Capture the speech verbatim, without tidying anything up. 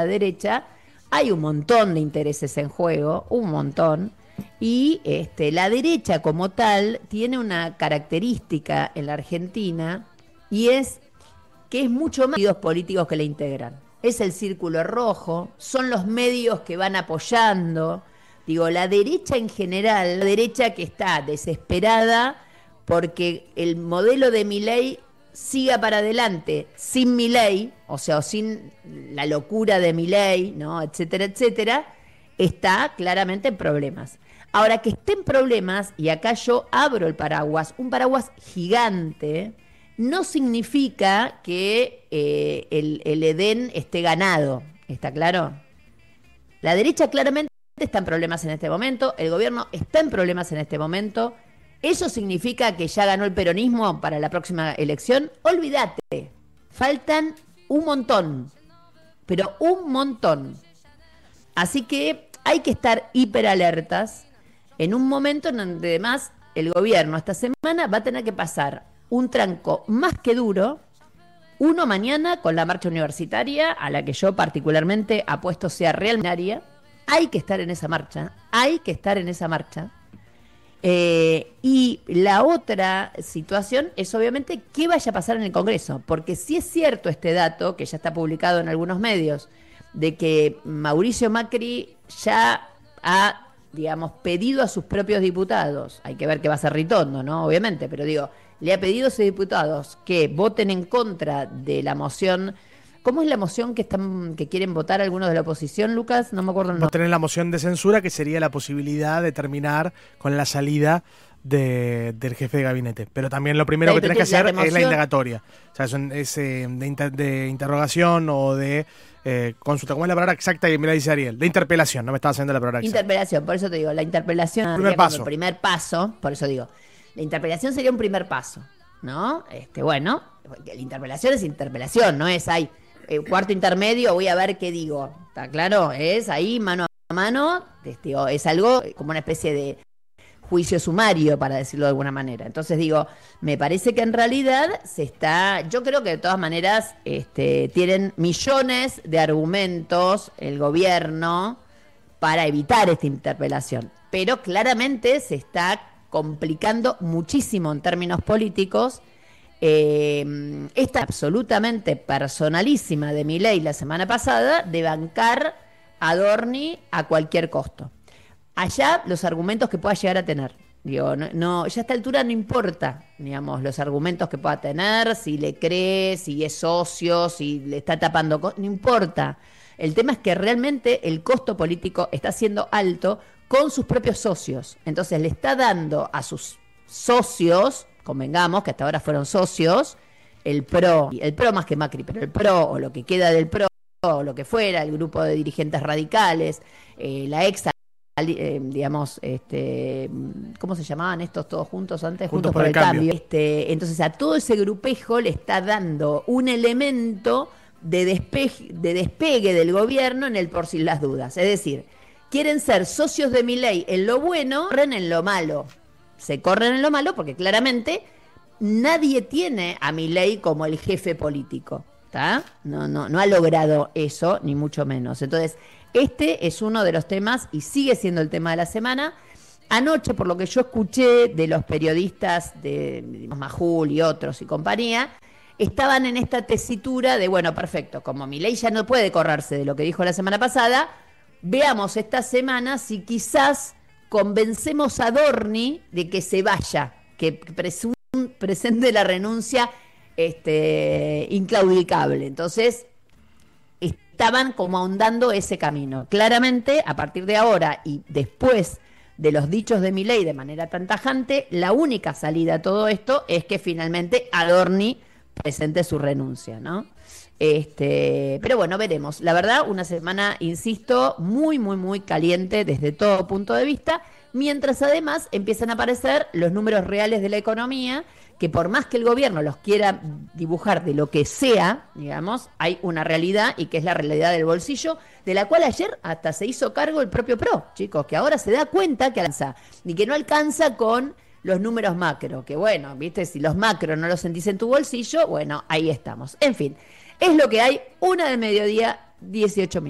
la derecha, hay un montón de intereses en juego, un montón, y este, la derecha como tal tiene una característica en la Argentina, y es que es mucho más los políticos que la integran. Es el círculo rojo, son los medios que van apoyando. Digo, la derecha en general, la derecha que está desesperada porque el modelo de Milei siga para adelante sin Milei, o sea, o sin la locura de Milei, ¿no? Etcétera, etcétera, está claramente en problemas. Ahora, que esté en problemas, y acá yo abro el paraguas, un paraguas gigante, no significa que eh, el, el Edén esté ganado, ¿está claro? La derecha claramente está en problemas en este momento, el gobierno está en problemas en este momento. ¿Eso significa que ya ganó el peronismo para la próxima elección? Olvídate, faltan un montón, pero un montón. Así que hay que estar hiperalertas en un momento en donde además el gobierno esta semana va a tener que pasar un tranco más que duro, uno mañana con la marcha universitaria, a la que yo particularmente apuesto sea realmente. Hay que estar en esa marcha, hay que estar en esa marcha. Eh, y la otra situación es obviamente qué vaya a pasar en el Congreso, porque si es cierto este dato, que ya está publicado en algunos medios, de que Mauricio Macri ya ha, digamos, pedido a sus propios diputados, hay que ver qué va a hacer Ritondo, ¿no? Obviamente, pero digo, le ha pedido a sus diputados que voten en contra de la moción. ¿Cómo es la moción que están que quieren votar algunos de la oposición, Lucas? No me acuerdo el nombre. Vos tenés la moción de censura, que sería la posibilidad de terminar con la salida de, del jefe de gabinete. Pero también lo primero Sí, que tenés que hacer remoción... es la indagatoria. O sea, son, es eh, de, inter, de interrogación o de eh, consulta. ¿Cómo es la palabra exacta que me la dice Ariel? De interpelación, no me estaba haciendo la palabra exacta. Interpelación, por eso te digo, la interpelación Primer paso. El primer paso, por eso digo, la interpelación sería un primer paso, ¿no? Este, bueno, la interpelación es interpelación, no es ahí. El cuarto intermedio, voy a ver qué digo. ¿Está claro? Es ahí mano a mano, este, es algo como una especie de juicio sumario, para decirlo de alguna manera. Entonces digo, me parece que en realidad se está, yo creo que de todas maneras este, tienen millones de argumentos el gobierno para evitar esta interpelación, pero claramente se está complicando muchísimo en términos políticos. Eh, esta absolutamente personalísima de Milei la semana pasada de bancar a Dorni a cualquier costo. Allá los argumentos que pueda llegar a tener. Digo, no, no, ya a esta altura no importa, digamos, los argumentos que pueda tener, si le cree, si es socio, si le está tapando, no importa. El tema es que realmente el costo político está siendo alto con sus propios socios. Entonces le está dando a sus socios, convengamos que hasta ahora fueron socios, el PRO, el PRO más que Macri, pero el PRO o lo que queda del PRO, o lo que fuera, el grupo de dirigentes radicales, eh, la ex, eh, digamos, este, ¿cómo se llamaban estos todos juntos antes? Juntos, Juntos por, por el, el cambio. cambio. Este, entonces a todo ese grupejo le está dando un elemento de despegue, de despegue del gobierno en el por si las dudas. Es decir, quieren ser socios de Milei en lo bueno, corren en lo malo. Se corren en lo malo porque claramente nadie tiene a Milei como el jefe político, ¿tá? No, no, no ha logrado eso, ni mucho menos. Entonces, este es uno de los temas y sigue siendo el tema de la semana. Anoche, por lo que yo escuché de los periodistas de digamos, Majul y otros y compañía, estaban en esta tesitura de, bueno, perfecto, como Milei ya no puede correrse de lo que dijo la semana pasada, veamos esta semana si quizás convencemos a Dorni de que se vaya, que presun, presente la renuncia este, inclaudicable. Entonces, estaban como ahondando ese camino. Claramente, a partir de ahora y después de los dichos de Milei de manera tan tajante, la única salida a todo esto es que finalmente Adorni presente su renuncia, ¿no? Este, pero bueno, veremos. La verdad, una semana, insisto, muy, muy, muy caliente desde todo punto de vista, mientras además empiezan a aparecer los números reales de la economía, que por más que el gobierno los quiera dibujar de lo que sea, digamos, hay una realidad y que es la realidad del bolsillo, de la cual ayer hasta se hizo cargo el propio PRO, chicos, que ahora se da cuenta que alcanza, ni que no alcanza con los números macro, que bueno, viste, si los macro no los sentís en tu bolsillo, bueno, ahí estamos. En fin, es lo que hay, una del mediodía, dieciocho minutos.